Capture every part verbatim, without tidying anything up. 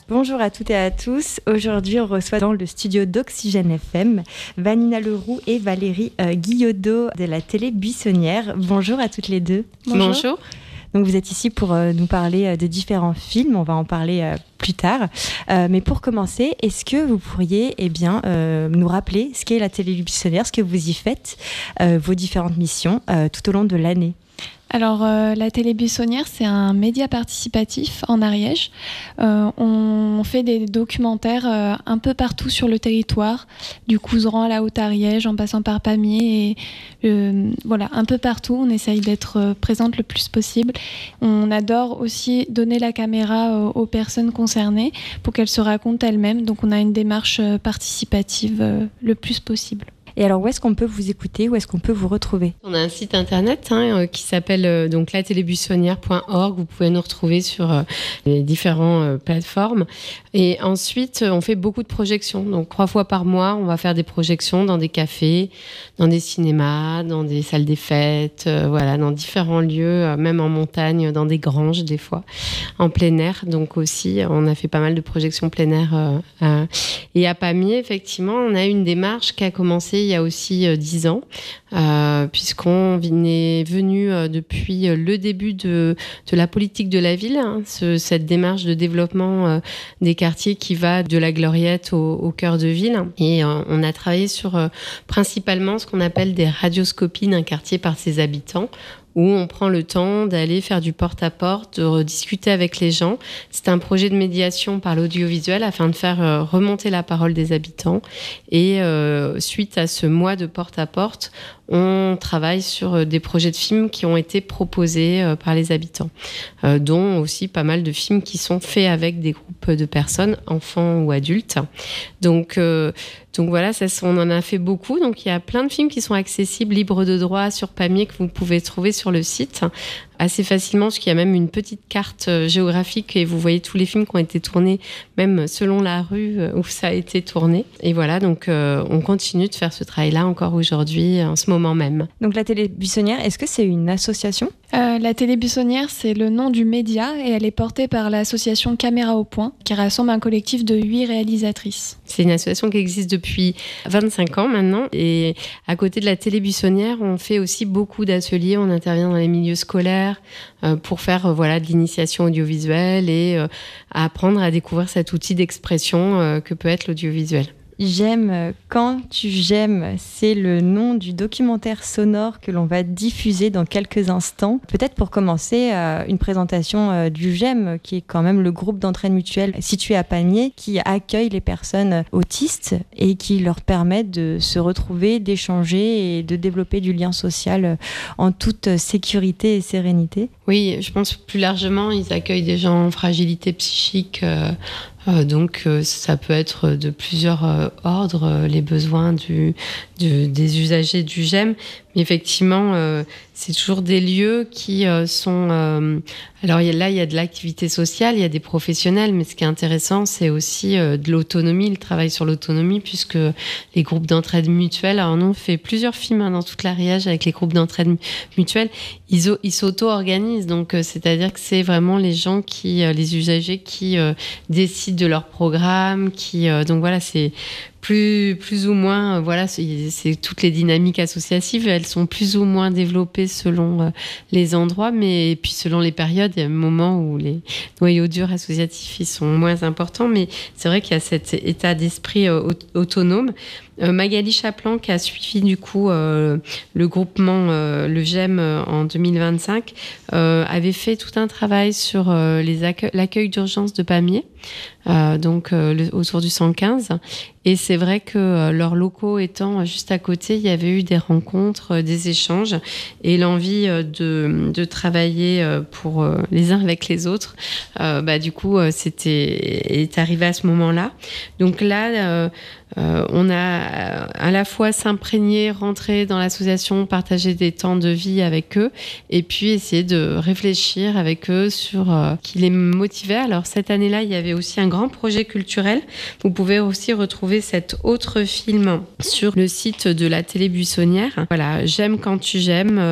Bonjour à toutes et à tous. Aujourd'hui, on reçoit dans le studio d'Oxygène F M Vanina Leroux et Valérie euh, Guillodeau de la télé Buissonnière. Bonjour à toutes les deux. Bonjour. Bonjour. Donc vous êtes ici pour euh, nous parler euh, de différents films. On va en parler euh, plus tard. Euh, mais pour commencer, est-ce que vous pourriez eh bien, euh, nous rappeler ce qu'est la télé Buissonnière, ce que vous y faites, euh, vos différentes missions euh, tout au long de l'année? Alors, euh, la télé Buissonnière, c'est un média participatif en Ariège. Euh, on fait des documentaires euh, un peu partout sur le territoire, du Couserans à la Haute-Ariège, en passant par Pamiers. Et, euh, voilà, un peu partout, on essaye d'être euh, présente le plus possible. On adore aussi donner la caméra euh, aux personnes concernées pour qu'elles se racontent elles-mêmes. Donc, on a une démarche euh, participative euh, le plus possible. Et alors, où est-ce qu'on peut vous écouter? Où est-ce qu'on peut vous retrouver? On a un site internet hein, qui s'appelle euh, donc la télé buissonnière point org. Vous pouvez nous retrouver sur euh, les différentes euh, plateformes. Et ensuite, on fait beaucoup de projections. Donc, trois fois par mois, on va faire des projections dans des cafés, dans des cinémas, dans des salles des fêtes, euh, voilà, dans différents lieux, euh, même en montagne, dans des granges des fois, en plein air. Donc aussi, on a fait pas mal de projections plein air. Euh, euh. Et à Pamiers, effectivement, on a une démarche qui a commencé il y a aussi euh, dix ans, euh, puisqu'on est venu euh, depuis le début de, de la politique de la ville, hein, ce, cette démarche de développement euh, des quartiers qui va de la Gloriette au, au cœur de ville. Et euh, on a travaillé sur euh, principalement ce qu'on appelle des radioscopies d'un quartier par ses habitants, où on prend le temps d'aller faire du porte-à-porte, de discuter avec les gens. C'est un projet de médiation par l'audiovisuel afin de faire euh, remonter la parole des habitants. Et euh, suite à ce mois de porte-à-porte, on travaille sur des projets de films qui ont été proposés euh, par les habitants, euh, dont aussi pas mal de films qui sont faits avec des groupes de personnes, enfants ou adultes. Donc, euh, donc voilà, ça, on en a fait beaucoup. Donc il y a plein de films qui sont accessibles, libres de droit sur Pamiers, que vous pouvez trouver sur le site assez facilement, parce qu'il y a même une petite carte géographique et vous voyez tous les films qui ont été tournés, même selon la rue où ça a été tourné. Et voilà, donc euh, on continue de faire ce travail-là encore aujourd'hui, en ce moment même. Donc la télé Buissonnière, est-ce que c'est une association? euh, La télé Buissonnière, c'est le nom du média et elle est portée par l'association Caméra au Point, qui rassemble un collectif de huit réalisatrices. C'est une association qui existe depuis vingt-cinq ans maintenant. Et à côté de la télé Buissonnière, on fait aussi beaucoup d'ateliers. On intervient dans les milieux scolaires euh, pour faire euh, voilà, de l'initiation audiovisuelle et euh, apprendre à découvrir cet outil d'expression euh, que peut être l'audiovisuel. J'aime quand tu j'aime, c'est le nom du documentaire sonore que l'on va diffuser dans quelques instants. Peut-être pour commencer, euh, une présentation euh, du J'aime, qui est quand même le groupe d'entraide mutuelle situé à Pamiers, qui accueille les personnes autistes et qui leur permet de se retrouver, d'échanger et de développer du lien social en toute sécurité et sérénité. Oui, je pense plus largement, ils accueillent des gens en fragilité psychique. Euh, Euh, donc euh, ça peut être de plusieurs euh, ordres, euh, les besoins du, du, des usagers du J'aime. Mais effectivement, euh, c'est toujours des lieux qui euh, sont... Euh, alors y a, là, il y a de l'activité sociale, il y a des professionnels, mais ce qui est intéressant, c'est aussi euh, de l'autonomie, le travail sur l'autonomie, puisque les groupes d'entraide mutuelle, alors on fait plusieurs films hein, dans toute l'Ariège avec les groupes d'entraide mutuelle, ils, ils s'auto-organisent. Donc euh, c'est-à-dire que c'est vraiment les gens qui, euh, les usagers qui euh, décident de leur programme, qui euh, donc voilà, c'est plus plus ou moins euh, voilà, c'est, c'est toutes les dynamiques associatives, elles sont plus ou moins développées selon euh, les endroits, mais et puis selon les périodes, il y a un moment où les noyaux durs associatifs ils sont moins importants, mais c'est vrai qu'il y a cet état d'esprit euh, autonome. Euh, Magali Chaplan, qui a suivi du coup euh, le groupement euh, Le J'aime euh, en deux mille vingt-cinq, euh, avait fait tout un travail sur euh, les accueil, l'accueil d'urgence de Pamiers, euh, donc euh, le, autour du cent quinze. Et c'est vrai que euh, leurs locaux étant juste à côté, il y avait eu des rencontres, euh, des échanges et l'envie euh, de, de travailler euh, pour euh, les uns avec les autres. Euh, bah, du coup, euh, c'était est arrivé à ce moment-là. Donc là, euh, Euh, on a à la fois s'imprégner, rentrer dans l'association, partager des temps de vie avec eux et puis essayer de réfléchir avec eux sur euh, qui les motivait. Alors cette année-là, il y avait aussi un grand projet culturel. Vous pouvez aussi retrouver cet autre film sur le site de la télé Buissonnière. Voilà, J'aime quand tu j'aimes. Euh,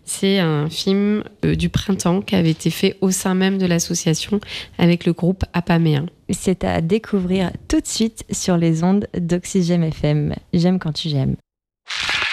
C'est un film euh, du printemps qui avait été fait au sein même de l'association avec le groupe Apaméen. C'est à découvrir tout de suite sur les ondes d'Oxygène F M. J'aime quand tu j'aime.